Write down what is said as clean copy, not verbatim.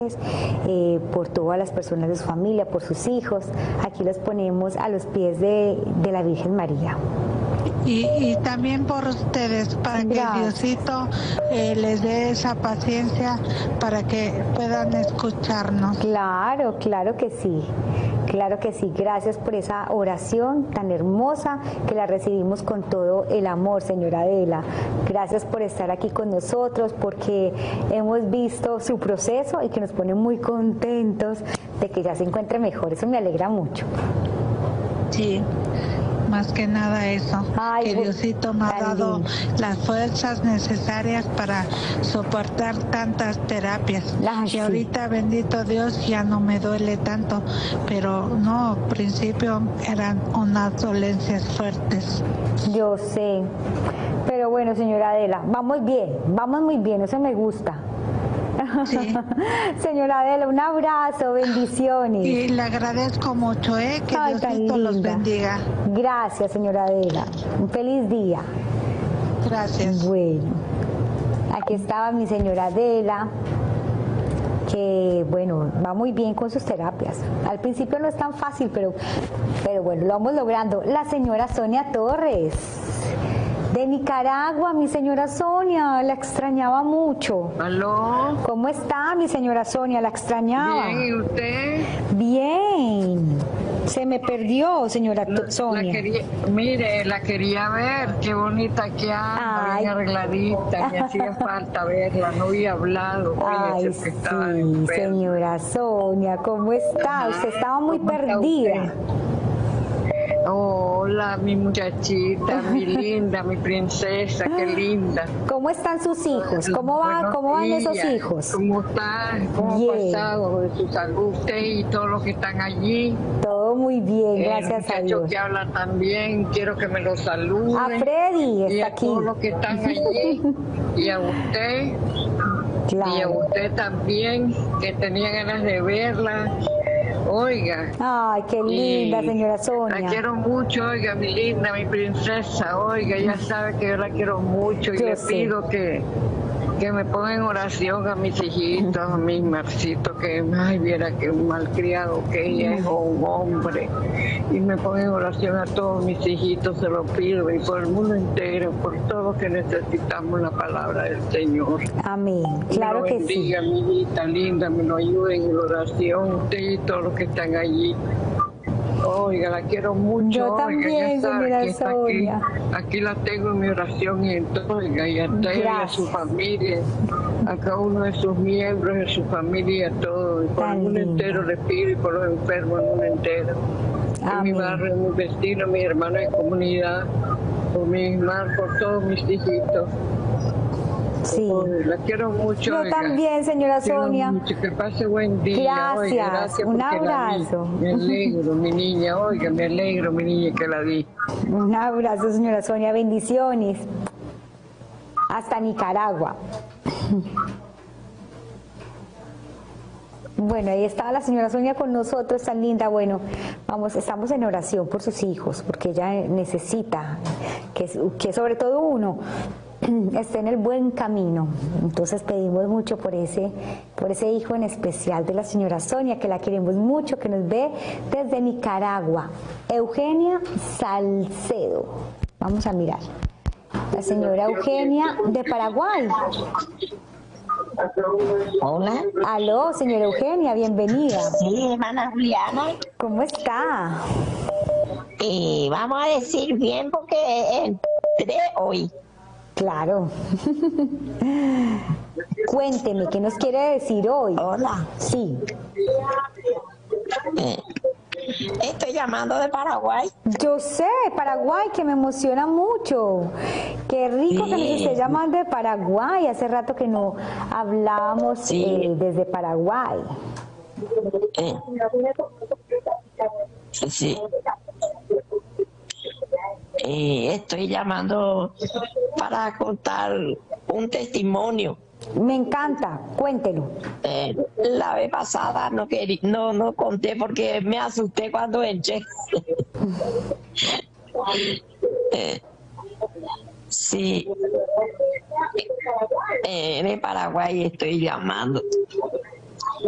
por todas las personas de su familia, por sus hijos. Aquí los ponemos a los pies de la Virgen María. Y también por ustedes, para que Diosito les dé esa paciencia para que puedan escucharnos. Claro, claro que sí. Claro que sí, gracias por esa oración tan hermosa que la recibimos con todo el amor, señora Adela. Gracias por estar aquí con nosotros, porque hemos visto su proceso y que nos pone muy contentos de que ya se encuentre mejor. Eso me alegra mucho. Sí. Más que nada eso, que Diosito me ha dado las fuerzas necesarias para soportar tantas terapias. Y ahorita, bendito Dios, ya no me duele tanto, pero no, al principio eran unas dolencias fuertes. Yo sé, pero bueno, señora Adela, vamos muy bien, eso me gusta. Sí. Señora Adela, un abrazo, bendiciones. Y le agradezco mucho, que Diosito los bendiga. Gracias, señora Adela. Un feliz día. Gracias. Bueno, aquí estaba mi señora Adela, que bueno, va muy bien con sus terapias. Al principio no es tan fácil, pero bueno, lo vamos logrando. La señora Sonia Torres, de Nicaragua, mi señora Sonia, la extrañaba mucho. ¿Aló? ¿Cómo está, mi señora Sonia? La extrañaba. Bien, ¿y usted? Bien. Se me perdió, señora Sonia. La quería ver, qué bonita que anda, bien arregladita, me hacía falta verla, no había hablado. Ay, sí, señora Sonia, ¿cómo está? Usted estaba muy perdida. Hola, mi muchachita, mi linda, mi princesa, qué linda. ¿Cómo están sus hijos? ¿Cómo van esos hijos? ¿Cómo están? ¿Cómo ha pasado de su salud usted y todos los que están allí? Todo muy bien, gracias a Dios. El muchacho que habla también, quiero que me lo salude. A Freddy está y a aquí. todos los que están allí. Y a usted. Claro. Y a usted también, que tenía ganas de verla. Oiga. Ay, qué linda, señora Sonia. La quiero mucho, oiga, mi linda, mi princesa. Oiga, ya sabe que yo la quiero mucho y le pido que me ponga en oración a mis hijitos, a mis Marcitos, que, ay, viera que un malcriado que ella es un hombre. Y me ponga en oración a todos mis hijitos, se lo pido, y por el mundo entero, por todos que necesitamos la palabra del Señor. Amén, claro que sí. Bendiga, mi hijita linda, me lo ayuden en oración, usted y todos los que están allí. Oiga, la quiero mucho. Yo también, señora Sonia. Aquí la tengo en mi oración y entonces, oiga, y a usted y a su familia, a cada uno de sus miembros, de su familia, a todos. Por el mundo entero le pido, y por los enfermos del mundo entero. En mi barrio, en mi vecino, mi hermano de comunidad, por mi hermano, por todos mis hijitos. Sí. La quiero mucho. Yo también, señora Sonia. Mucho. Que pase buen día. Gracias. Oiga, gracias. Un abrazo. Me alegro, mi niña. Oiga, me alegro, mi niña, que la vi. Un abrazo, señora Sonia. Bendiciones. Hasta Nicaragua. Bueno, ahí estaba la señora Sonia con nosotros, tan linda. Bueno, estamos en oración por sus hijos, porque ella necesita que sobre todo uno esté en el buen camino. Entonces pedimos mucho por ese hijo en especial de la señora Sonia, que la queremos mucho, que nos ve desde Nicaragua. Eugenia Salcedo. Vamos a mirar. La señora Eugenia de Paraguay. Hola. Aló, señora Eugenia, bienvenida. Sí, hermana Juliana. ¿Cómo está? Vamos a decir bien porque entré hoy. Claro. Cuénteme, ¿qué nos quiere decir hoy? Hola. Sí. Estoy llamando de Paraguay. Yo sé, Paraguay, que me emociona mucho. Qué rico que nos esté llamando de Paraguay. Hace rato que no hablábamos desde Paraguay. Sí. Estoy llamando para contar un testimonio. Me encanta, cuéntelo. La vez pasada no conté porque me asusté cuando entré. Sí, de Paraguay estoy llamando.